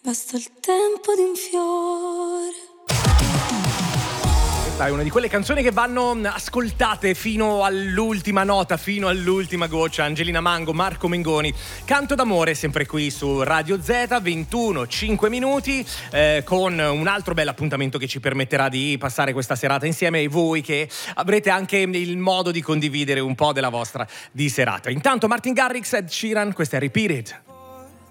basta il tempo di un fiore. È una di quelle canzoni che vanno ascoltate fino all'ultima nota, fino all'ultima goccia. Angelina Mango, Marco Mengoni, Canto d'amore, sempre qui su Radio Z, 21, 5 minuti, con un altro bel appuntamento che ci permetterà di passare questa serata insieme, e voi che avrete anche il modo di condividere un po' della vostra di serata. Intanto Martin Garrix, Ed Sheeran, questa è Repeat It.